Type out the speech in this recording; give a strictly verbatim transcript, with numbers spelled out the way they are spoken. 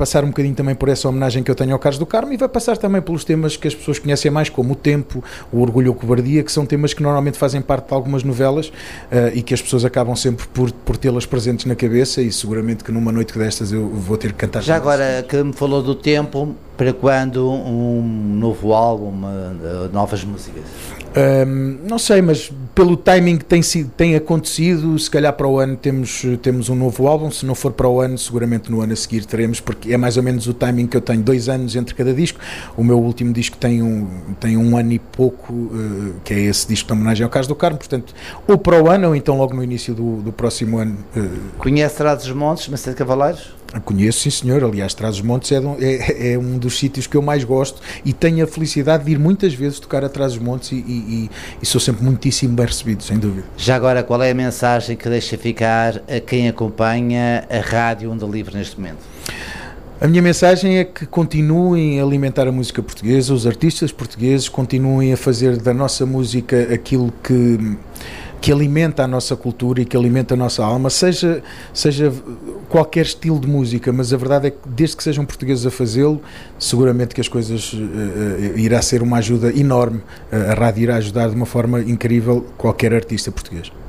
passar um bocadinho também por essa homenagem que eu tenho ao Carlos do Carmo, e vai passar também pelos temas que as pessoas conhecem mais, como o Tempo, o Orgulho ou Cobardia, que são temas que normalmente fazem parte de algumas novelas uh, e que as pessoas acabam sempre por, por tê-las presentes na cabeça, e seguramente que numa noite destas eu vou ter que cantar. Já agora que me falou do Tempo, para quando um novo álbum, novas músicas? Um, não sei, mas pelo timing que tem, sido, tem acontecido, se calhar para o ano temos, temos um novo álbum. Se não for para o ano, seguramente no ano a seguir teremos, porque é mais ou menos o timing que eu tenho, dois anos entre cada disco. O meu último disco tem um, tem um ano e pouco, uh, que é esse disco de homenagem ao Carlos do Carmo, portanto, ou para o ano ou então logo no início do, do próximo ano. Uh, Conhece Trás-os-Montes, Macedo Cavaleiros? Conheço, sim senhor. Aliás, Trás-os-Montes é, é, é um dos sítios que eu mais gosto, e tenho a felicidade de ir muitas vezes tocar a Trás-os-Montes, e, e, e sou sempre muitíssimo bem recebido, sem dúvida. Já agora, qual é a mensagem que deixa ficar a quem acompanha a Rádio Onda Livre neste momento? A minha mensagem é que continuem a alimentar a música portuguesa, os artistas portugueses continuem a fazer da nossa música aquilo que... que alimenta a nossa cultura e que alimenta a nossa alma, seja, seja qualquer estilo de música, mas a verdade é que desde que sejam portugueses a fazê-lo, seguramente que as coisas, uh, uh, irá ser uma ajuda enorme, uh, a rádio irá ajudar de uma forma incrível qualquer artista português.